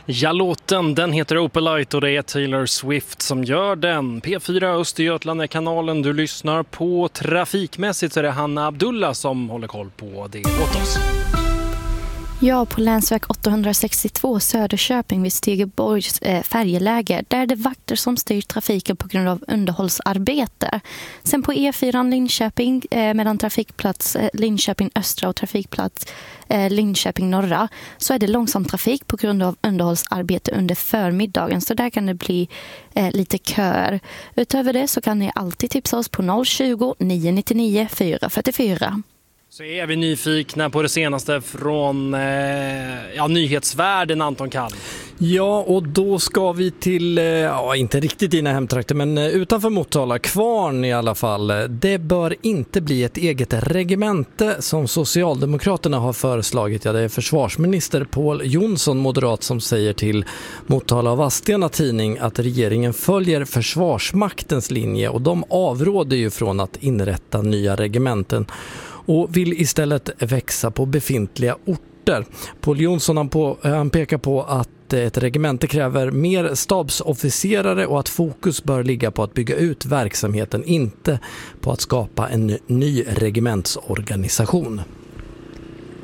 Ja, låten den heter Opalite och det är Taylor Swift som gör den. P4 Östergötland är kanalen du lyssnar på. Trafikmässigt så är det Hanna Abdullah som håller koll på det åt oss. Ja, på länsväg 862 Söderköping vid Stegeborgs färjeläge. Där är det vakter som styr trafiken på grund av underhållsarbete. Sen på E4 Linköping mellan trafikplats Linköping Östra och trafikplats Linköping Norra så är det långsam trafik på grund av underhållsarbete under förmiddagen. Så där kan det bli lite köer. Utöver det så kan ni alltid tipsa oss på 020 999 444. Så är vi nyfikna på det senaste från nyhetsvärlden, Anton Kall. Ja, och då ska vi till, inte riktigt dina hemtrakter, men utanför Motala, Kvarn i alla fall. Det bör inte bli ett eget regemente som Socialdemokraterna har föreslagit. Ja, det är försvarsminister Pål Jonsson, moderat, som säger till Motala och Vadstena tidning att regeringen följer Försvarsmaktens linje och de avråder ju från att inrätta nya regementen och vill istället växa på befintliga orter. Pål Jonsson han pekar på att ett regemente kräver mer stabsofficerare och att fokus bör ligga på att bygga ut verksamheten, inte på att skapa en ny regementsorganisation.